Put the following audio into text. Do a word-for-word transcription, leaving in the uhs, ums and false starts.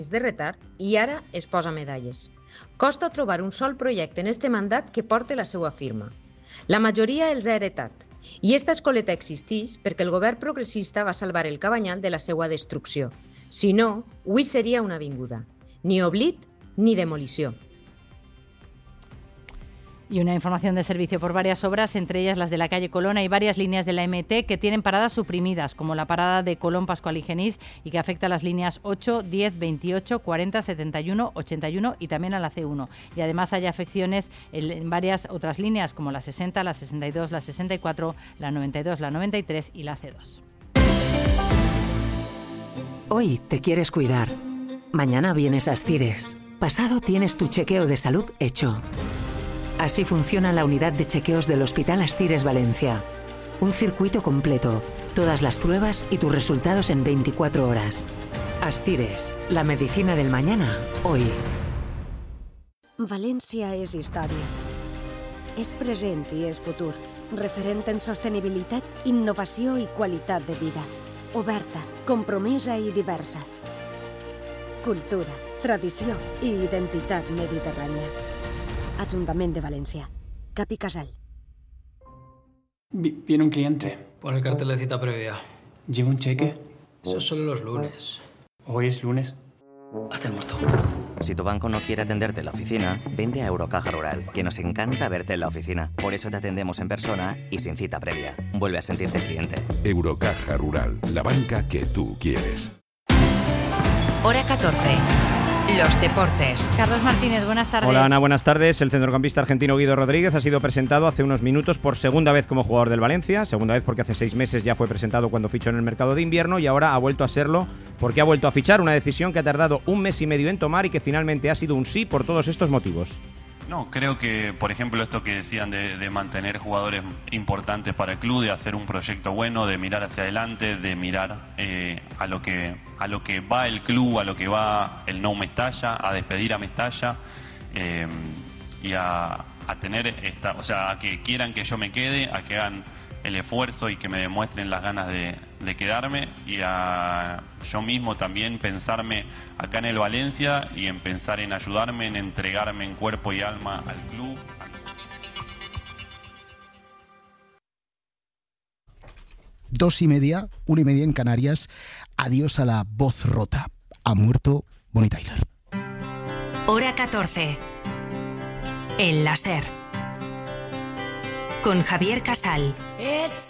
de retard i ara es posa medalles. Costa trobar un sol projecte en este mandat que porte la seva firma. La majoria els ha heretat, i esta escoleta existeix perquè el govern progressista va salvar el Cabanyal de la seva destrucció. Si no, avui seria una avinguda. Ni oblit ni demolició. Y una información de servicio por varias obras, entre ellas las de la calle Colón. Hay varias líneas de la M T que tienen paradas suprimidas, como la parada de Colón, Pascual y Genís, y que afecta a las líneas ocho, diez, veintiocho, cuarenta, setenta y uno, ochenta y uno y también a la C uno. Y además hay afecciones en varias otras líneas, como la sesenta, la sesenta y dos, la sesenta y cuatro, la noventa y dos, la noventa y tres y la C dos. Hoy te quieres cuidar. Mañana vienes a Astires. Pasado tienes tu chequeo de salud hecho. Así funciona la unidad de chequeos del Hospital Astires Valencia. Un circuito completo, todas las pruebas y tus resultados en veinticuatro horas. Astires, la medicina del mañana, hoy. València és història. És present i és futur. Referent en sostenibilitat, innovació i qualitat de vida. Oberta, compromesa i diversa. Cultura, tradició i identitat mediterrània. Ayuntamiento de Valencia. Capi Casal. Viene un cliente. Pon el cartel de cita previa. ¿Lleva un cheque? Eso es solo los lunes. ¿Hoy es lunes? Haz el muerto. Si tu banco no quiere atenderte en la oficina, vente a Eurocaja Rural, que nos encanta verte en la oficina. Por eso te atendemos en persona y sin cita previa. Vuelve a sentirte cliente. Eurocaja Rural, la banca que tú quieres. Hora catorce. Los deportes. Carlos Martínez, buenas tardes. Hola Ana, buenas tardes. El centrocampista argentino Guido Rodríguez ha sido presentado hace unos minutos por segunda vez como jugador del Valencia. Segunda vez porque hace seis meses ya fue presentado cuando fichó en el mercado de invierno y ahora ha vuelto a serlo porque ha vuelto a fichar. Una decisión que ha tardado un mes y medio en tomar y que finalmente ha sido un sí por todos estos motivos. No, creo que, por ejemplo, esto que decían de, de mantener jugadores importantes para el club, de hacer un proyecto bueno, de mirar hacia adelante, de mirar eh, a lo que a lo que va el club, a lo que va el no Mestalla, a despedir a Mestalla eh, y a, a tener esta, o sea, a que quieran que yo me quede, a que hagan el esfuerzo y que me demuestren las ganas de, de quedarme, y a yo mismo también pensarme acá en el Valencia y en pensar en ayudarme, en entregarme en cuerpo y alma al club. Dos y media, una y media en Canarias. Adiós a la voz rota. Ha muerto Bonnie Tyler. Hora catorce. El láser. Con Javier Casal. It's